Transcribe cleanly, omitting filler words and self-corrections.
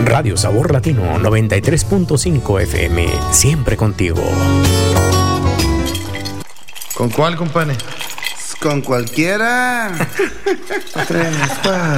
Radio Sabor Latino 93.5 FM, siempre contigo. ¿Con cuál, compadre? Con cualquiera.